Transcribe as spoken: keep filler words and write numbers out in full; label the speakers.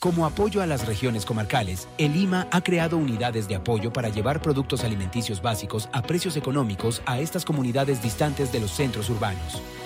Speaker 1: Como apoyo a las regiones comarcales, el I M A ha creado unidades de apoyo para llevar productos alimenticios básicos a precios económicos a estas comunidades distantes de los centros urbanos.